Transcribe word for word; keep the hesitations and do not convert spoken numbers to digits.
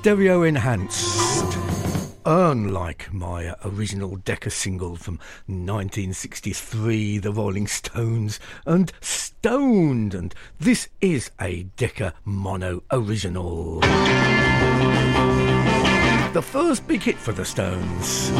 stereo enhanced. Unlike my original Decca single from nineteen sixty-three, The Rolling Stones, and Stoned, and this is a Decca mono original. The first big hit for the Stones.